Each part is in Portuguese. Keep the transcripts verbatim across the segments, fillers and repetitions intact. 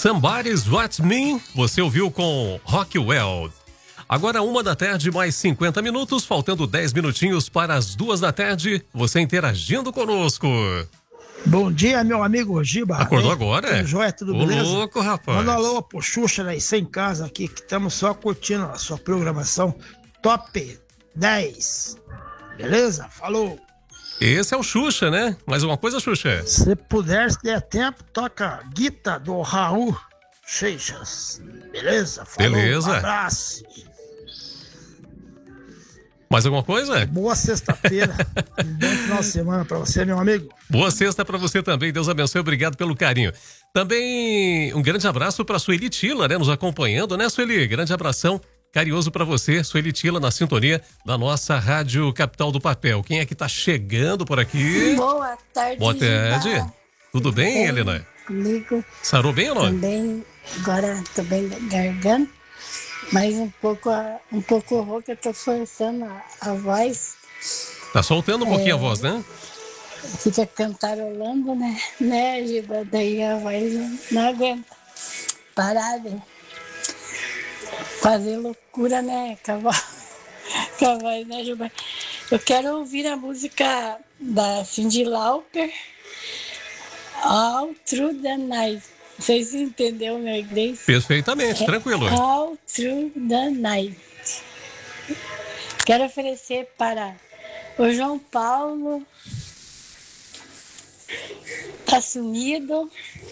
Somebody's Watch Me, você ouviu com Rockwell. Agora uma da tarde, mais cinquenta minutos, faltando dez minutinhos para as duas da tarde, você interagindo conosco. Bom dia, meu amigo Giba. Acordou hein? agora? Tudo jóia, tudo Ô, beleza? louco, rapaz. Manda alô pro Xuxa daí, sem casa aqui, que estamos só curtindo a sua programação Top dez. Beleza? Falou. Esse é o Xuxa, né? Mais uma coisa, Xuxa? Se puder, se der tempo, toca Guita do Raul Seixas. Beleza? Falou. Beleza. Um abraço. Mais alguma coisa? Boa sexta-feira. Um bom final de semana pra você, meu amigo. Boa sexta pra você também. Deus abençoe. Obrigado pelo carinho. Também um grande abraço pra Sueli Tila, né? Nos acompanhando, né, Sueli? Grande abração carinhoso pra você, Sueli Tila, na sintonia da nossa Rádio Capital do Papel. Quem é que tá chegando por aqui? Boa tarde. Boa tarde. Giba. Tudo bem, bem, Helena? Comigo Sarou bem ou não? também. Agora tô bem da garganta, mas um pouco, a- um pouco rouca, tô forçando a, a voz. Tá soltando um pouquinho É. a voz, né? Fica cantarolando, né? Né, Giba? Daí a voz não, não aguenta. Parada. Fazer loucura, né? Com a voz, com a voz, né, Giba? Eu quero ouvir a música da Cyndi Lauper, All Through the Night. Não sei se entendeu o meu inglês. Perfeitamente, tranquilo. All Through the Night. Quero oferecer para o João Paulo. Tá sumido.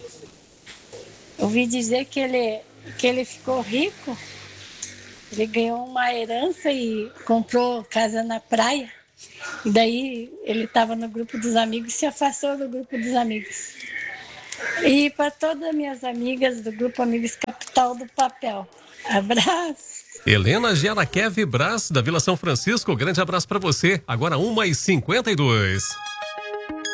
Ouvi dizer que ele, que ele ficou rico. Ele ganhou uma herança e comprou casa na praia. E daí ele estava no grupo dos amigos e se afastou do grupo dos amigos. E para todas as minhas amigas do grupo Amigos Capital do Papel. Abraço. Helena Giaraquev Brás, da Vila São Francisco, grande abraço pra você. Agora uma e cinquenta e dois.